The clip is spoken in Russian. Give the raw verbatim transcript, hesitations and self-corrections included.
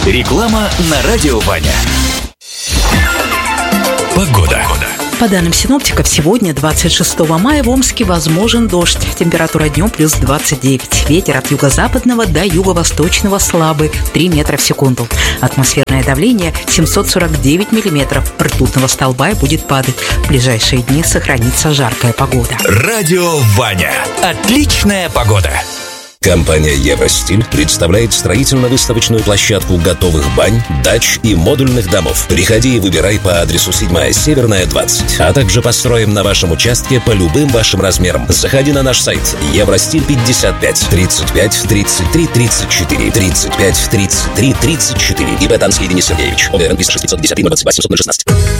Реклама на радио Ваня. Погода. По данным синоптиков, сегодня, двадцать шестого мая, в Омске возможен дождь. Температура днем плюс двадцать девять. Ветер от юго-западного до юго-восточного слабый, три метра в секунду. Атмосферное давление семьсот сорок девять миллиметров. Ртутного столба и будет падать. В ближайшие дни сохранится жаркая погода. Радио Ваня. Отличная погода. Компания «Евростиль» представляет строительно-выставочную площадку готовых бань, дач и модульных домов. Приходи и выбирай по адресу седьмая Северная, двадцать. А также построим на вашем участке по любым вашим размерам. Заходи на наш сайт евростиль пятьдесят пять тридцать пять тридцать три тридцать четыре тридцать пять тридцать три тридцать четыре. ИП Танский Денис Сергеевич. ОГРН шесть пятьсот пятьдесят три двадцать восемь шестнадцать.